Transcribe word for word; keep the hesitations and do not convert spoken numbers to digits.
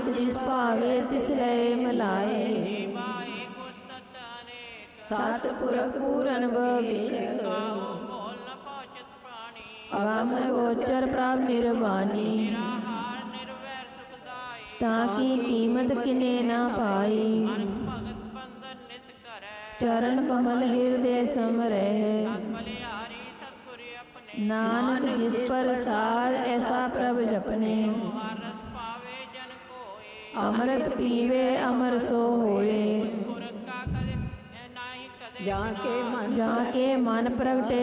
जिस भावे तिस लय मिलाए। सतपुरख पूरन बबीर अगम गोचर प्रभ निर्वाणी। ताकि कीमत किने न पाई चरण कमल हृदय समरह। नानक जिस पर सार ऐसा प्रभ जपने अमृत पीवे अमर सो होए। जाके मन जाके मन प्रगटे